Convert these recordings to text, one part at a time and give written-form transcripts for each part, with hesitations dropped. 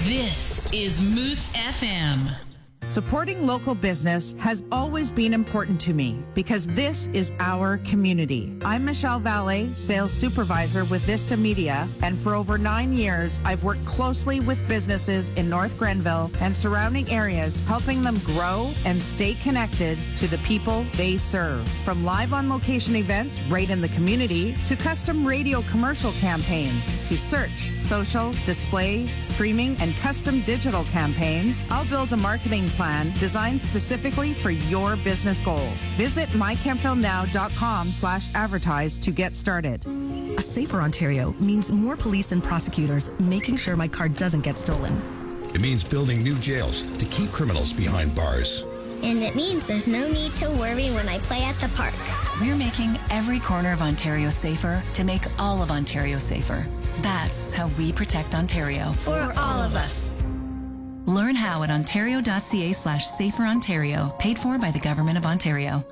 This is Moose FM. Supporting local business has always been important to me because this is our community. I'm Michelle Valle, sales supervisor with Vista Media, and for over 9 years, I've worked closely with businesses in North Grenville and surrounding areas, helping them grow and stay connected to the people they serve. From live on location events right in the community to custom radio commercial campaigns to search, social, display, streaming, and custom digital campaigns, I'll build a marketing plan designed specifically for your business goals. Visit mykempvillenow.com/advertise to get started. A safer Ontario means more police and prosecutors making sure my car doesn't get stolen. It means building new jails to keep criminals behind bars. And it means there's no need to worry when I play at the park. We're making every corner of Ontario safer to make all of Ontario safer. That's how we protect Ontario. For all of us. Learn how at ontario.ca/saferontario, paid for by the Government of Ontario.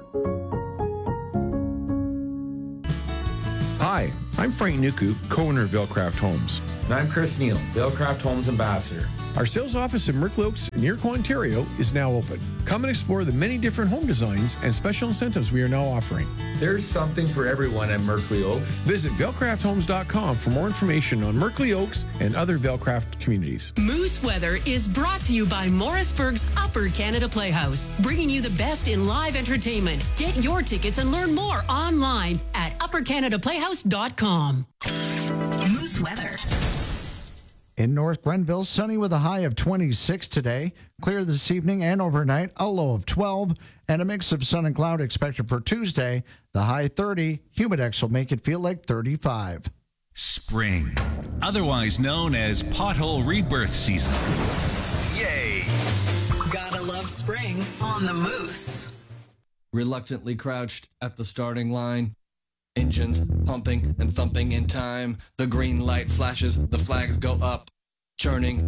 Hi, I'm Frank Nuku, co-owner of Villecraft Homes. And I'm Chris Neal, Villecraft Homes Ambassador. Our sales office in Merkley Oaks in Iroquois, Ontario is now open. Come and explore the many different home designs and special incentives we are now offering. There's something for everyone at Merkley Oaks. Visit VillecraftHomes.com for more information on Merkley Oaks and other Villecraft communities. Moose Weather is brought to you by Morrisburg's Upper Canada Playhouse, bringing you the best in live entertainment. Get your tickets and learn more online at uppercanadaplayhouse.com. Moose Weather. In North Grenville, sunny with a high of 26 today. Clear this evening and overnight, a low of 12. And a mix of sun and cloud expected for Tuesday. The high 30. Humidex will make it feel like 35. Spring, otherwise known as pothole rebirth season. Yay! Gotta love spring on the Moose. Reluctantly crouched at the starting line. Engines pumping and thumping in time. The green light flashes, the flags go up. Churning